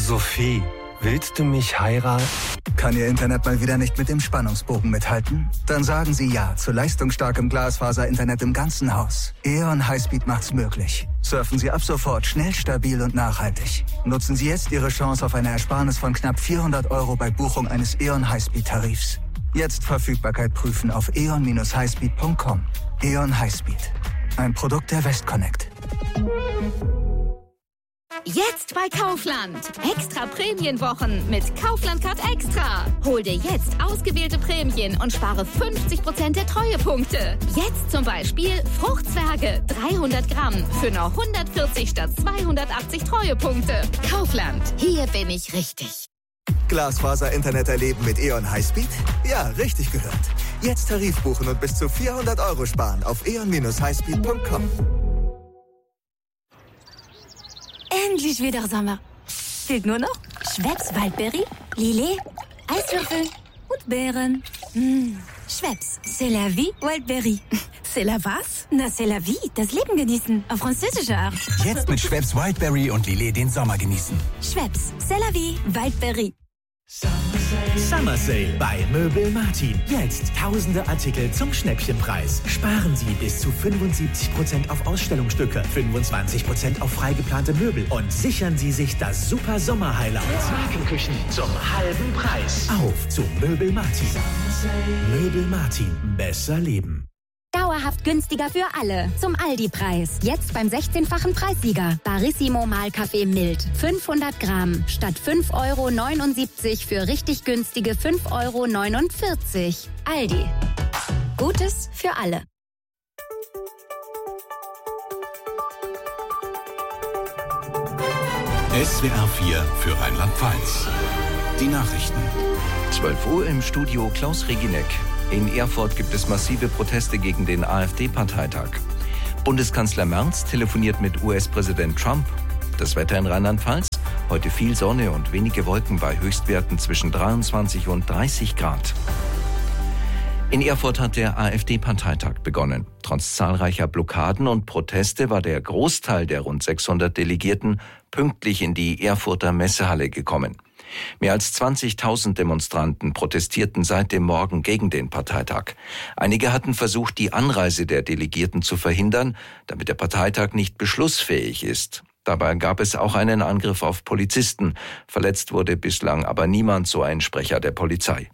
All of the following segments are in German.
Sophie, willst du mich heiraten? Kann Ihr Internet mal wieder nicht mit dem Spannungsbogen mithalten? Dann sagen Sie ja zu leistungsstarkem Glasfaser-Internet im ganzen Haus. E.ON Highspeed macht's möglich. Surfen Sie ab sofort schnell, stabil und nachhaltig. Nutzen Sie jetzt Ihre Chance auf eine Ersparnis von knapp 400 € bei Buchung eines E.ON Highspeed-Tarifs. Jetzt Verfügbarkeit prüfen auf eon-highspeed.com. E.ON Highspeed. Ein Produkt der Westconnect. Jetzt bei Kaufland. Extra Prämienwochen mit Kaufland Card Extra. Hol dir jetzt ausgewählte Prämien und spare 50% der Treuepunkte. Jetzt zum Beispiel Fruchtzwerge 300 Gramm für nur 140 statt 280 Treuepunkte. Kaufland. Hier bin ich richtig. Glasfaser-Internet erleben mit E.ON Highspeed? Ja, richtig gehört. Jetzt Tarif buchen und bis zu 400 € sparen auf eon-highspeed.com. Endlich wieder Sommer. Fehlt nur noch Schweppes Waldberry, Lillet, Eiswürfel und Beeren. Schweppes, c'est la vie, Waldberry. C'est la was? Na, c'est la vie, das Leben genießen. Auf französische Art. Jetzt mit Schweppes Wildberry und Lillet den Sommer genießen. Schweppes, c'est la vie, Waldberry. Summer Sale bei Möbel Martin. Jetzt tausende Artikel zum Schnäppchenpreis. Sparen Sie bis zu 75% auf Ausstellungsstücke, 25% auf freigeplante Möbel und sichern Sie sich das super Sommer-Highlight. Markenküchen zum halben Preis. Auf zu Möbel Martin. Möbel Martin. Besser leben. Dauerhaft günstiger für alle. Zum Aldi-Preis. Jetzt beim 16-fachen Preissieger. Barissimo Mahlkaffee mild. 500 Gramm. Statt 5,79 € für richtig günstige 5,49 €. Aldi. Gutes für alle. SWR 4 für Rheinland-Pfalz. Die Nachrichten. 12 Uhr im Studio Klaus Regineck. In Erfurt gibt es massive Proteste gegen den AfD-Parteitag. Bundeskanzler Merz telefoniert mit US-Präsident Trump. Das Wetter in Rheinland-Pfalz? Heute viel Sonne und wenige Wolken bei Höchstwerten zwischen 23 und 30 Grad. In Erfurt hat der AfD-Parteitag begonnen. Trotz zahlreicher Blockaden und Proteste war der Großteil der rund 600 Delegierten pünktlich in die Erfurter Messehalle gekommen. Mehr als 20.000 Demonstranten protestierten seit dem Morgen gegen den Parteitag. Einige hatten versucht, die Anreise der Delegierten zu verhindern, damit der Parteitag nicht beschlussfähig ist. Dabei gab es auch einen Angriff auf Polizisten. Verletzt wurde bislang aber niemand, so ein Sprecher der Polizei.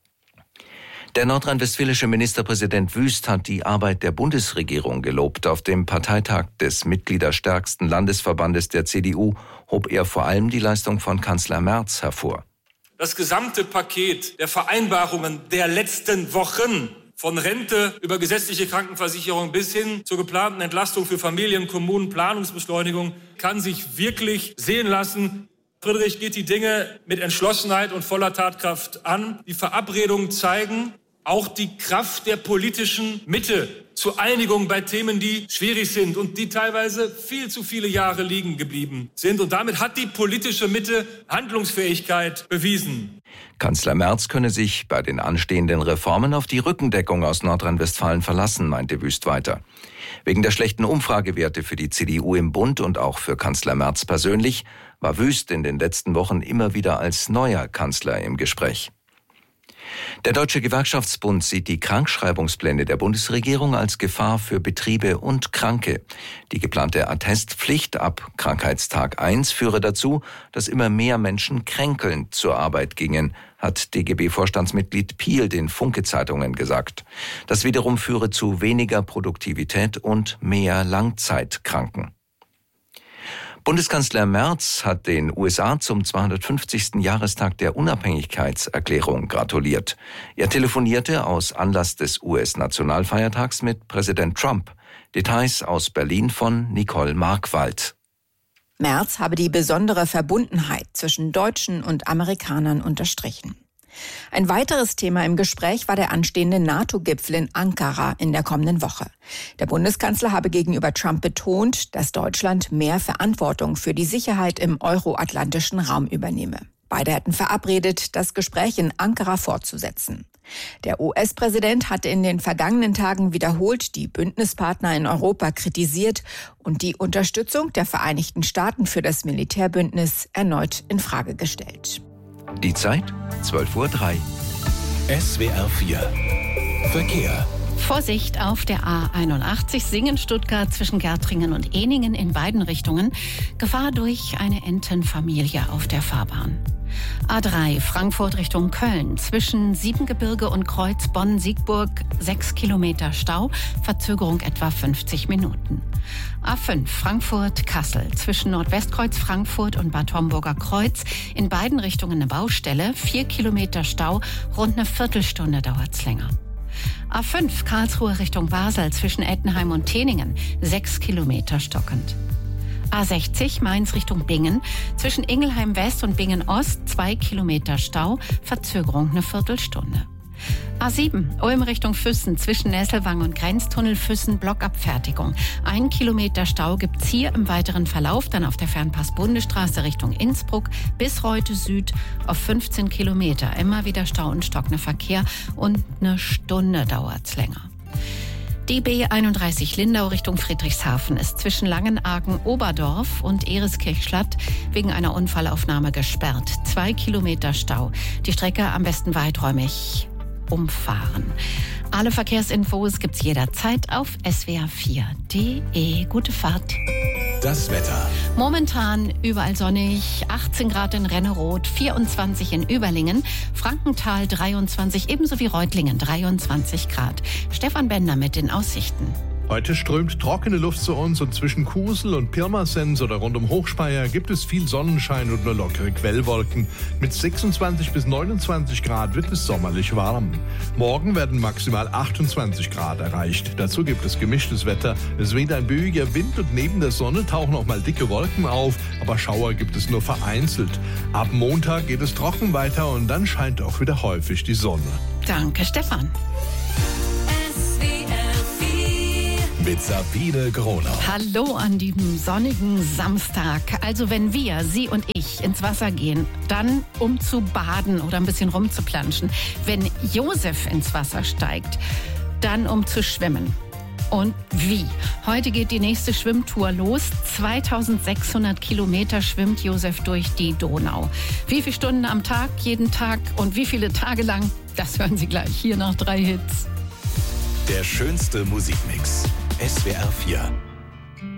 Der nordrhein-westfälische Ministerpräsident Wüst hat die Arbeit der Bundesregierung gelobt. Auf dem Parteitag des mitgliederstärksten Landesverbandes der CDU hob er vor allem die Leistung von Kanzler Merz hervor. Das gesamte Paket der Vereinbarungen der letzten Wochen, von Rente über gesetzliche Krankenversicherung bis hin zur geplanten Entlastung für Familien, Kommunen, Planungsbeschleunigung, kann sich wirklich sehen lassen. Friedrich geht die Dinge mit Entschlossenheit und voller Tatkraft an. Die Verabredungen zeigen auch die Kraft der politischen Mitte zur Einigung bei Themen, die schwierig sind und die teilweise viel zu viele Jahre liegen geblieben sind. Und damit hat die politische Mitte Handlungsfähigkeit bewiesen. Kanzler Merz könne sich bei den anstehenden Reformen auf die Rückendeckung aus Nordrhein-Westfalen verlassen, meinte Wüst weiter. Wegen der schlechten Umfragewerte für die CDU im Bund und auch für Kanzler Merz persönlich war Wüst in den letzten Wochen immer wieder als neuer Kanzler im Gespräch. Der Deutsche Gewerkschaftsbund sieht die Krankschreibungspläne der Bundesregierung als Gefahr für Betriebe und Kranke. Die geplante Attestpflicht ab Krankheitstag 1 führe dazu, dass immer mehr Menschen kränkelnd zur Arbeit gingen, hat DGB-Vorstandsmitglied Piel den Funke-Zeitungen gesagt. Das wiederum führe zu weniger Produktivität und mehr Langzeitkranken. Bundeskanzler Merz hat den USA zum 250. Jahrestag der Unabhängigkeitserklärung gratuliert. Er telefonierte aus Anlass des US-Nationalfeiertags mit Präsident Trump. Details aus Berlin von Nicole Markwald. Merz habe die besondere Verbundenheit zwischen Deutschen und Amerikanern unterstrichen. Ein weiteres Thema im Gespräch war der anstehende NATO-Gipfel in Ankara in der kommenden Woche. Der Bundeskanzler habe gegenüber Trump betont, dass Deutschland mehr Verantwortung für die Sicherheit im euroatlantischen Raum übernehme. Beide hätten verabredet, das Gespräch in Ankara fortzusetzen. Der US-Präsident hatte in den vergangenen Tagen wiederholt die Bündnispartner in Europa kritisiert und die Unterstützung der Vereinigten Staaten für das Militärbündnis erneut in Frage gestellt. Die Zeit 12:03 Uhr. SWR 4 Verkehr. Vorsicht auf der A81 Singen-Stuttgart zwischen Gärtringen und Ehningen in beiden Richtungen. Gefahr durch eine Entenfamilie auf der Fahrbahn. A3 Frankfurt Richtung Köln zwischen Siebengebirge und Kreuz Bonn-Siegburg 6 Kilometer Stau, Verzögerung etwa 50 Minuten. A5 Frankfurt-Kassel zwischen Nordwestkreuz Frankfurt und Bad Homburger Kreuz in beiden Richtungen eine Baustelle, 4 Kilometer Stau, rund eine Viertelstunde dauert's länger. A5 Karlsruhe Richtung Basel zwischen Ettenheim und Teningen 6 Kilometer stockend. A60 Mainz Richtung Bingen zwischen Ingelheim West und Bingen Ost 2 Kilometer Stau, Verzögerung eine Viertelstunde. A7 Ulm Richtung Füssen zwischen Nesselwang und Grenztunnel Füssen Blockabfertigung. 1 Kilometer Stau gibt's hier im weiteren Verlauf, dann auf der Fernpass-Bundesstraße Richtung Innsbruck bis Reute Süd auf 15 Kilometer. Immer wieder Stau und stockender Verkehr und eine Stunde dauert's länger. Die B31 Lindau Richtung Friedrichshafen ist zwischen Langenargen-Oberdorf und Ereskirch-Schlatt wegen einer Unfallaufnahme gesperrt. 2 Kilometer Stau. Die Strecke am besten weiträumig umfahren. Alle Verkehrsinfos gibt's jederzeit auf swr4.de. Gute Fahrt. Das Wetter. Momentan überall sonnig, 18 Grad in Renneroth, 24 in Überlingen, Frankenthal 23, ebenso wie Reutlingen 23 Grad. Stefan Bender mit den Aussichten. Heute strömt trockene Luft zu uns und zwischen Kusel und Pirmasens oder rund um Hochspeyer gibt es viel Sonnenschein und nur lockere Quellwolken. Mit 26 bis 29 Grad wird es sommerlich warm. Morgen werden maximal 28 Grad erreicht. Dazu gibt es gemischtes Wetter. Es weht ein böiger Wind und neben der Sonne tauchen auch mal dicke Wolken auf, aber Schauer gibt es nur vereinzelt. Ab Montag geht es trocken weiter und dann scheint auch wieder häufig die Sonne. Danke, Stefan. Mit Sabine Gronau. Hallo an diesem sonnigen Samstag. Also wenn wir, Sie und ich, ins Wasser gehen, dann um zu baden oder ein bisschen rumzuplanschen. Wenn Josef ins Wasser steigt, dann um zu schwimmen. Und wie? Heute geht die nächste Schwimmtour los. 2600 Kilometer schwimmt Josef durch die Donau. Wie viele Stunden am Tag, jeden Tag und wie viele Tage lang? Das hören Sie gleich hier nach 3 Hits. Der schönste Musikmix. SWR 4